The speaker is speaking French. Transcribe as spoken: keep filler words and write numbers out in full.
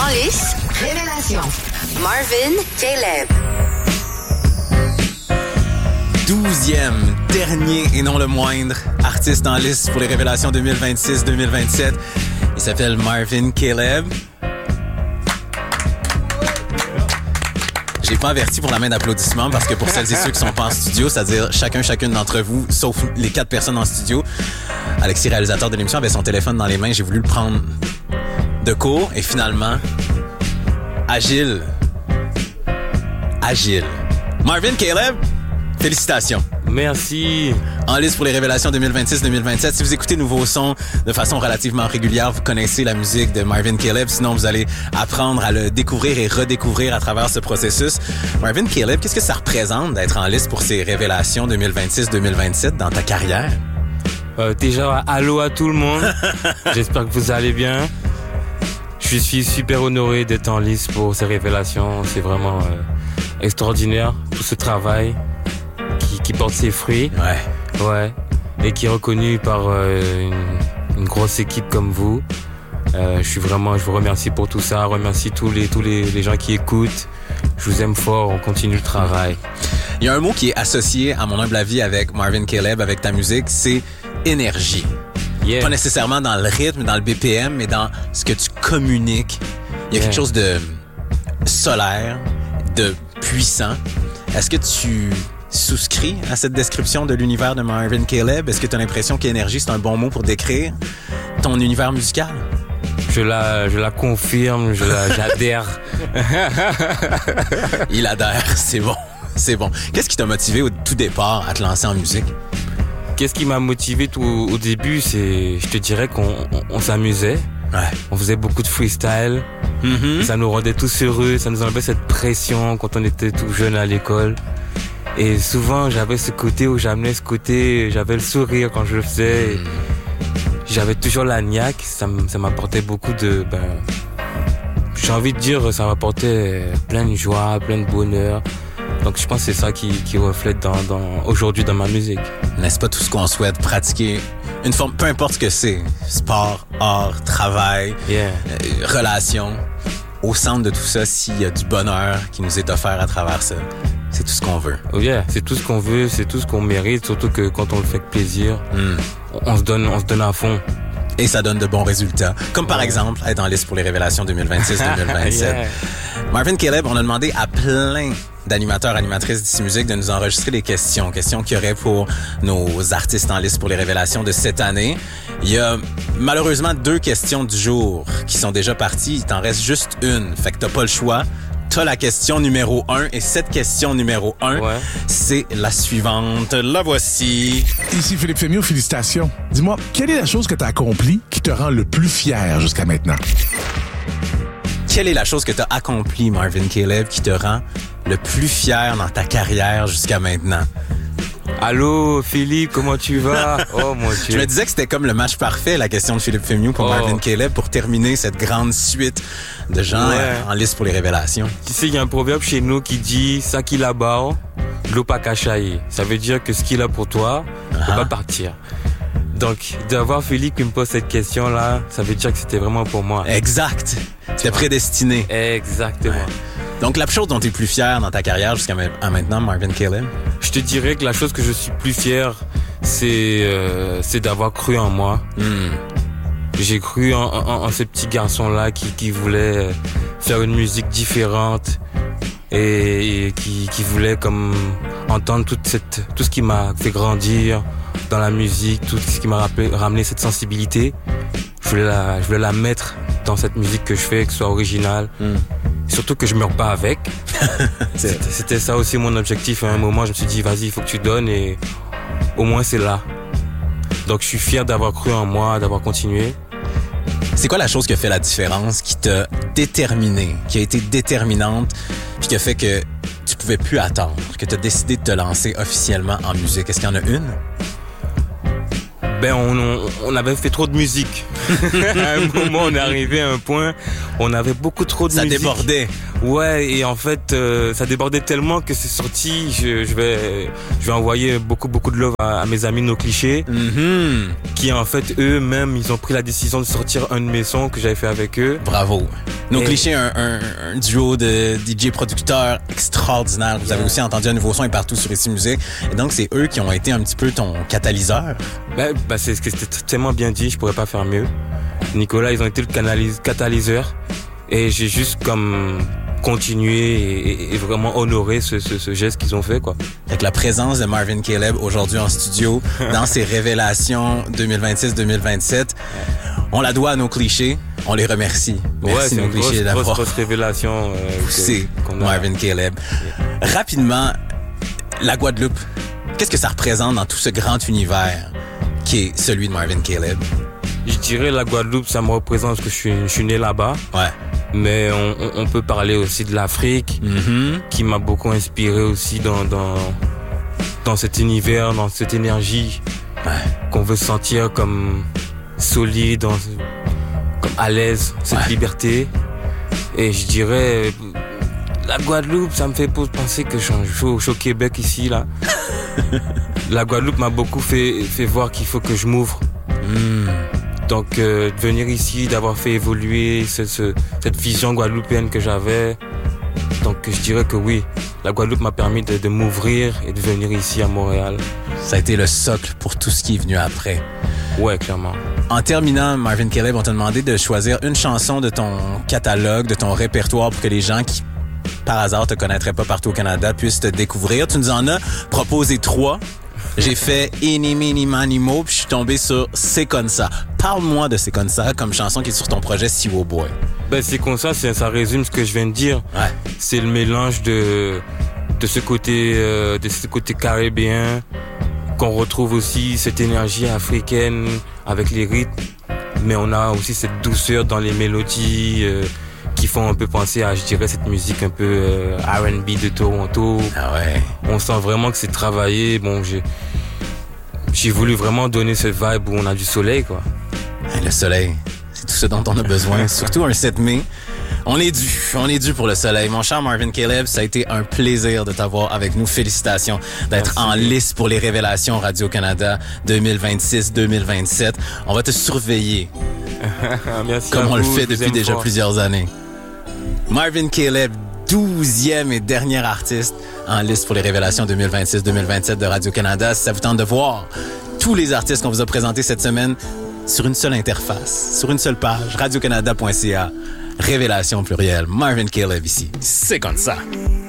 En lice, révélation. Marvin Caleb. Douzième, dernier et non le moindre artiste en liste pour les révélations deux mille vingt-six deux mille vingt-sept. Il s'appelle Marvin Caleb. J'ai pas averti pour la main d'applaudissement parce que pour celles et ceux qui sont pas en studio, c'est-à-dire chacun, chacune d'entre vous, sauf les quatre personnes en studio, Alexis, réalisateur de l'émission, avait son téléphone dans les mains. J'ai voulu le prendre de court et finalement, agile, agile. Marvin Caleb, félicitations. Merci. En liste pour les révélations deux mille vingt-six deux mille vingt-sept. Si vous écoutez Nouveau Son de façon relativement régulière, vous connaissez la musique de Marvin Caleb. Sinon, vous allez apprendre à le découvrir et redécouvrir à travers ce processus. Marvin Caleb, qu'est-ce que ça représente d'être en liste pour ces révélations deux mille vingt-six deux mille vingt-sept dans ta carrière? Euh, déjà, allô à tout le monde. J'espère que vous allez bien. Je suis super honoré d'être en liste pour ces révélations. C'est vraiment euh, extraordinaire, tout ce travail qui, qui porte ses fruits. Ouais. Ouais. Et qui est reconnu par euh, une, une grosse équipe comme vous. Euh, je suis vraiment, je vous remercie pour tout ça. Je remercie tous les, tous les, les gens qui écoutent. Je vous aime fort. On continue le travail. Il y a un mot qui est associé, à mon humble avis, avec Marvin Caleb, avec ta musique, c'est énergie. Yeah. Pas nécessairement dans le rythme, dans le B P M, mais dans ce que tu communiques. Il y a Yeah. quelque chose de solaire, de puissant. Est-ce que tu souscris à cette description de l'univers de Marvin Caleb? Est-ce que tu as l'impression qu'énergie, c'est un bon mot pour décrire ton univers musical? Je la, je la confirme, je la, j'adhère. Il adhère, c'est bon, c'est bon. Qu'est-ce qui t'a motivé au tout départ à te lancer en musique? Qu'est-ce qui m'a motivé tout au, au début, c'est, je te dirais qu'on on, on s'amusait. Ouais. On faisait beaucoup de freestyle. Mm-hmm. Ça nous rendait tous heureux, ça nous enlevait cette pression quand on était tout jeune à l'école. Et souvent, j'avais ce côté où j'amenais ce côté, j'avais le sourire quand je le faisais. Mm. J'avais toujours la niaque, ça, ça m'apportait beaucoup de... Ben, j'ai envie de dire, ça m'apportait plein de joie, plein de bonheur. Donc je pense que c'est ça qui, qui reflète dans, dans, aujourd'hui dans ma musique. N'est-ce pas tout ce qu'on souhaite pratiquer? Une forme, peu importe ce que c'est, sport, art, travail, Yeah. euh, relations. Au centre de tout ça, s'il y a du bonheur qui nous est offert à travers ça, c'est tout ce qu'on veut. Oh yeah, c'est tout ce qu'on veut, c'est tout ce qu'on mérite, surtout que quand on le fait avec plaisir, Mm. on, on se donne, on se donne à fond. Et ça donne de bons résultats. Comme par Ouais. exemple, être en liste pour les révélations deux mille vingt-six deux mille vingt-sept. Yeah. Marvin Caleb, on a demandé à plein d'animateurs, animatrices d'ici musique de nous enregistrer des questions. Questions qu'il y aurait pour nos artistes en liste pour les révélations de cette année. Il y a malheureusement deux questions du jour qui sont déjà parties. Il t'en reste juste une. Fait que t'as pas le choix. T'as la question numéro un. Et cette question numéro un, Ouais. c'est la suivante. La voici. Ici Philippe Fémiot, félicitations. Dis-moi, quelle est la chose que tu as accomplie qui te rend le plus fier jusqu'à maintenant? Quelle est la chose que t'as accomplie, Marvin Caleb, qui te rend le plus fier dans ta carrière jusqu'à maintenant? Allô, Philippe, comment tu vas? Oh mon Dieu. Je me disais que c'était comme le match parfait, la question de Philippe Fémiot pour Oh. Marvin Caleb, pour terminer cette grande suite de gens Ouais. euh, en liste pour les révélations. Tu sais, il y a un proverbe chez nous qui dit « Ça qu'il a bas, l'eau pas cachaillé ». Ça veut dire que ce qu'il a pour toi, Uh-huh. il va partir. Donc, d'avoir Philippe qui me pose cette question-là, ça veut dire que c'était vraiment pour moi. Exact. C'était prédestiné. Exactement. Donc, la chose dont tu es plus fier dans ta carrière jusqu'à ma- à maintenant, Marvin Caleb? Je te dirais que la chose que je suis plus fier, c'est euh, c'est d'avoir cru en moi. Hmm. J'ai cru en, en, en ce petit garçon-là qui, qui voulait faire une musique différente et, et qui, qui voulait comme entendre toute cette, tout ce qui m'a fait grandir dans la musique, tout ce qui m'a rappelé, ramené cette sensibilité. Je voulais, la, je voulais la mettre dans cette musique que je fais, que ce soit originale. Hmm. Surtout que je meurs pas avec. C'est- C'était, c'était ça aussi mon objectif. À un moment, je me suis dit, vas-y, il faut que tu donnes et au moins c'est là. Donc je suis fier d'avoir cru en moi, d'avoir continué. C'est quoi la chose qui a fait la différence, qui t'a déterminé, qui a été déterminante, puis qui a fait que tu pouvais plus attendre, que tu as décidé de te lancer officiellement en musique? Est-ce qu'il y en a une? Ben, Ben, on, on, on avait fait trop de musique. À un moment, on est arrivé à un point, on avait beaucoup trop de ça musique. Ça débordait. Ouais, et en fait, euh, ça débordait tellement que c'est sorti. Je, je vais, je vais envoyer beaucoup, beaucoup de love à, à mes amis No Cliché, mm-hmm. qui en fait, eux-mêmes, ils ont pris la décision de sortir un de mes sons que j'avais fait avec eux. Bravo. No et... Cliché, un, un, un duo de D J producteurs extraordinaire. Vous avez aussi entendu un nouveau son et partout sur Ici Musique. Et donc, c'est eux qui ont été un petit peu ton catalyseur. Ben, ben c'est, c'était tellement bien dit, je pourrais pas faire mieux. Nicolas, ils ont été le canalys- catalyseur. Et j'ai juste comme continué et, et vraiment honoré ce, ce, ce geste qu'ils ont fait, quoi. Avec la présence de Marvin Caleb aujourd'hui en studio, dans ses révélations deux mille vingt-six deux mille vingt-sept, on la doit à No Cliché. On les remercie. Merci, ouais, c'est No une Cliché, grosse, d'avoir grosse, grosse révélation euh, poussé que, qu'on a... Marvin Caleb. Yeah. Rapidement, la Guadeloupe, qu'est-ce que ça représente dans tout ce grand univers qui est celui de Marvin Caleb? Je dirais la Guadeloupe, ça me représente parce que je suis, je suis né là-bas. Ouais. Mais on, on, on peut parler aussi de l'Afrique, mm-hmm. qui m'a beaucoup inspiré aussi dans, dans, dans cet univers, dans cette énergie ouais. qu'on veut sentir comme solide, dans, comme à l'aise, cette ouais. liberté. Et je dirais, la Guadeloupe, ça me fait penser que je suis au, je suis au Québec ici, là. La Guadeloupe m'a beaucoup fait, fait voir qu'il faut que je m'ouvre. Mm. Donc, euh, de venir ici, d'avoir fait évoluer ce, ce, cette vision guadeloupéenne que j'avais. Donc, je dirais que oui, la Guadeloupe m'a permis de, de m'ouvrir et de venir ici à Montréal. Ça a été le socle pour tout ce qui est venu après. Ouais, clairement. En terminant, Marvin Caleb, on t'a demandé de choisir une chanson de ton catalogue, de ton répertoire pour que les gens qui, par hasard, te connaîtraient pas partout au Canada puissent te découvrir. Tu nous en as proposé trois. J'ai fait Eeny, Meeny, Miny, Mo, puis je suis tombé sur C'est comme ça. Parle-moi de C'est comme ça comme chanson qui est sur ton projet Siwo Boy. Ben, C'est comme ça, c'est, ça résume ce que je viens de dire. Ouais. C'est le mélange de, de ce côté, euh, de ce côté caribéen, qu'on retrouve aussi cette énergie africaine avec les rythmes, mais on a aussi cette douceur dans les mélodies, euh, qui font un peu penser à, je dirais, cette musique un peu euh, R and B de Toronto. Ah ouais. On sent vraiment que c'est travaillé. Bon, j'ai, j'ai voulu vraiment donner ce vibe où on a du soleil, quoi. Le soleil, c'est tout ce dont on a besoin, surtout un sept mai. On est dû, on est dû pour le soleil. Mon cher Marvin Caleb, ça a été un plaisir de t'avoir avec nous. Félicitations d'être Merci. En liste pour les révélations Radio-Canada deux mille vingt-six deux mille vingt-sept. On va te surveiller. Merci comme on vous, le fait depuis déjà fort. plusieurs années. Marvin Caleb, douzième et dernier artiste en liste pour les révélations deux mille vingt-six deux mille vingt-sept de Radio-Canada. Si ça vous tente de voir tous les artistes qu'on vous a présentés cette semaine sur une seule interface, sur une seule page, radio canada point c a. Révélation plurielle. Marvin Caleb ici. C'est comme ça.